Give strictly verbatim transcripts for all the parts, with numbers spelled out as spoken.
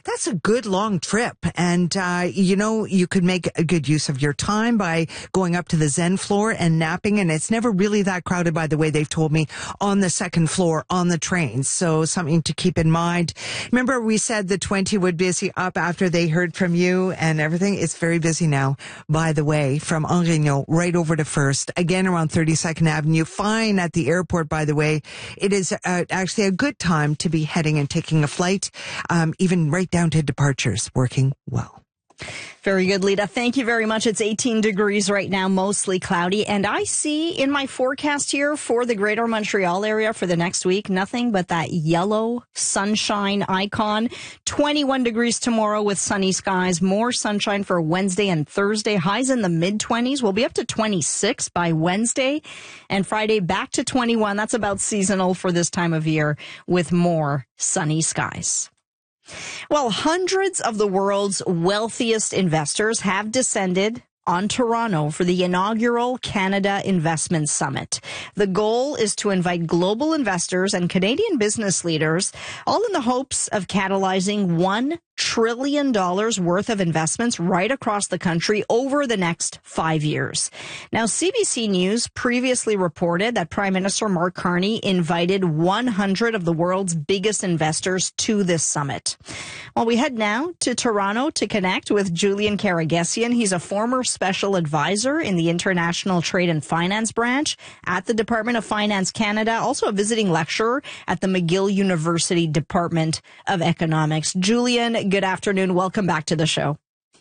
that's a good long trip. And, uh, you know, you could make a good use of your time by going up to the Zen floor and napping. And it's never really that crowded, by the way, they've told me, on the second floor on the trains. So something to keep in mind. Remember, we said the twenty would be busy up after they heard from you and everything. It's very busy now, by the way, from Anguigno right over to First. Again, around thirty-second Avenue. Fine at the airport, by the way. It is uh, actually a good time to be heading and taking a flight, um, even right down to departures, working well. Very good, Lita. Thank you very much. It's eighteen degrees right now, mostly cloudy. And I see in my forecast here for the greater Montreal area for the next week, nothing but that yellow sunshine icon. twenty-one degrees tomorrow with sunny skies. More sunshine for Wednesday and Thursday. Highs in the mid-twenties. We'll be up to twenty-six by Wednesday. And Friday back to twenty-one. That's about seasonal for this time of year with more sunny skies. Well, hundreds of the world's wealthiest investors have descended on Toronto for the inaugural Canada Investment Summit. The goal is to invite global investors and Canadian business leaders, all in the hopes of catalyzing one trillion dollars worth of investments right across the country over the next five years. Now, C B C News previously reported that Prime Minister Mark Carney invited one hundred of the world's biggest investors to this summit. Well, we head now to Toronto to connect with Julian Karagesian. He's a former special advisor in the International Trade and Finance branch at the Department of Finance Canada, also a visiting lecturer at the McGill University Department of Economics. Julian, good afternoon. Welcome back to the show.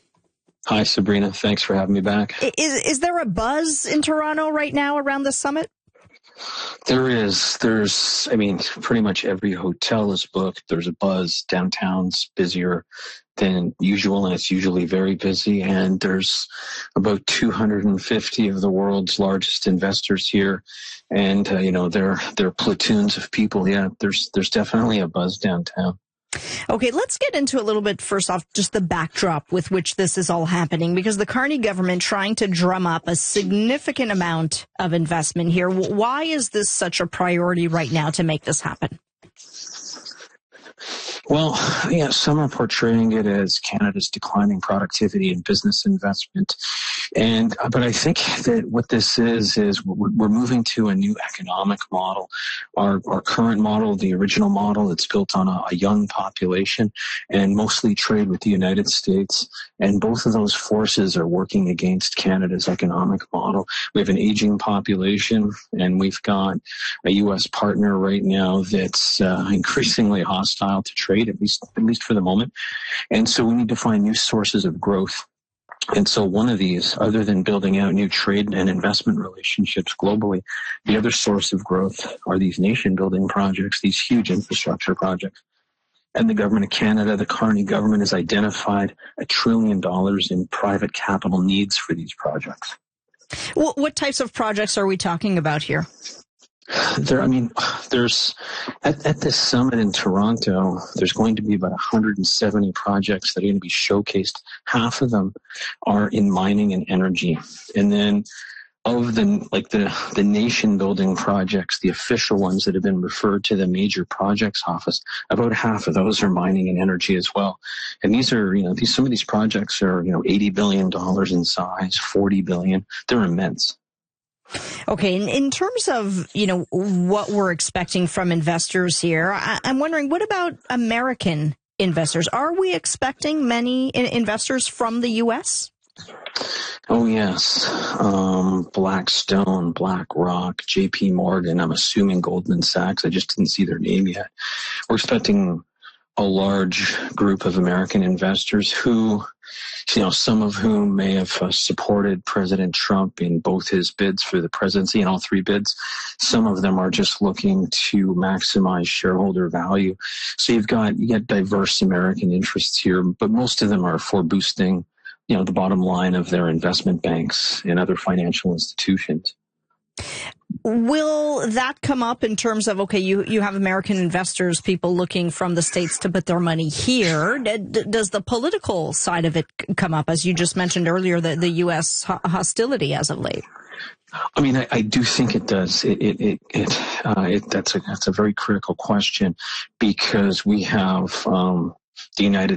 Hi, Sabrina. Thanks for having me back. Is is there a buzz in Toronto right now around the summit? There is. There's, I mean, pretty much every hotel is booked. There's a buzz. Downtown's busier than usual, and it's usually very busy. And there's about two hundred fifty of the world's largest investors here. And, uh, you know, they're, they're platoons of people. Yeah, there's, there's definitely a buzz downtown. Okay, let's get into a little bit, first off, just the backdrop with which this is all happening, because the Carney government trying to drum up a significant amount of investment here. Why is this such a priority right now to make this happen? Well, yeah, some are portraying it as Canada's declining productivity and business investment. And, but I think that what this is, is we're, we're moving to a new economic model. Our, our current model, the original model, it's built on a, a young population and mostly trade with the United States. And both of those forces are working against Canada's economic model. We have an aging population, and we've got a U S partner right now that's uh, increasingly hostile to trade, at least, at least for the moment. And so we need to find new sources of growth. And so one of these, other than building out new trade and investment relationships globally, the other source of growth are these nation-building projects, these huge infrastructure projects. And the government of Canada, the Carney government, has identified a trillion dollars in private capital needs for these projects. What, what types of projects are we talking about here? There, I mean, there's at, at this summit in Toronto, there's going to be about one hundred seventy projects that are going to be showcased. Half of them are in mining and energy. And then of the, like the, the nation building projects, the official ones that have been referred to the major projects office, about half of those are mining and energy as well. And these are, you know, these, some of these projects are, you know, eighty billion dollars in size, forty billion. They're immense. Okay, in, in terms of, you know, what we're expecting from investors here, I, I'm wondering, what about American investors? Are we expecting many in, investors from the U S? Oh, yes. Um, Blackstone, BlackRock, J P Morgan, I'm assuming Goldman Sachs. I just didn't see their name yet. We're expecting a large group of American investors who, you know, some of whom may have uh, supported President Trump in both his bids for the presidency and all three bids. Some of them are just looking to maximize shareholder value. So you've got, you get diverse American interests here, but most of them are for boosting, you know, the bottom line of their investment banks and other financial institutions. Will that come up in terms of, okay, you, you have American investors, people looking from the States to put their money here. D- does the political side of it come up, as you just mentioned earlier, the, the U S ho- hostility as of late? I mean, I, I do think it does. It, it, it, it, uh, it that's a, that's a very critical question, because we have, um, the United